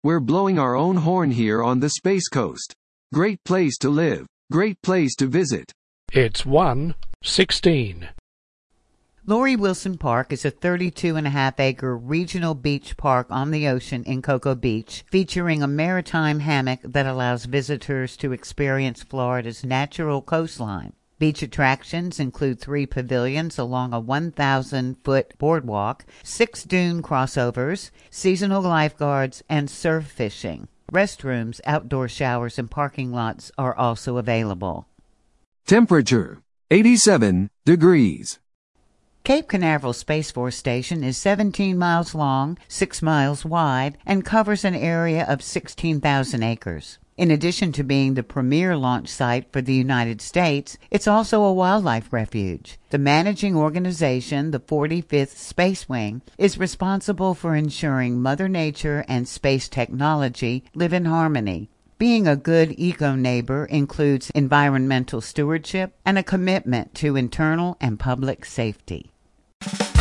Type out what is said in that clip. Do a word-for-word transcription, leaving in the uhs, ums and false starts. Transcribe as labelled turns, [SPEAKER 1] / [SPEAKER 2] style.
[SPEAKER 1] We're blowing our own horn here on the Space Coast. Great place to live. Great place to visit.
[SPEAKER 2] It's one sixteen.
[SPEAKER 3] Laurie Wilson Park is a thirty-two and a half acre regional beach park on the ocean in Cocoa Beach, featuring a maritime hammock that allows visitors to experience Florida's natural coastline. Beach attractions include three pavilions along a one thousand foot boardwalk, six dune crossovers, seasonal lifeguards, and surf fishing. Restrooms, outdoor showers, and parking lots are also available.
[SPEAKER 1] Temperature, eighty-seven degrees.
[SPEAKER 3] Cape Canaveral Space Force Station is seventeen miles long, six miles wide, and covers an area of sixteen thousand acres. In addition to being the premier launch site for the United States, it's also a wildlife refuge. The managing organization, the forty-fifth Space Wing, is responsible for ensuring Mother Nature and space technology live in harmony. Being a good eco-neighbor includes environmental stewardship and a commitment to internal and public safety.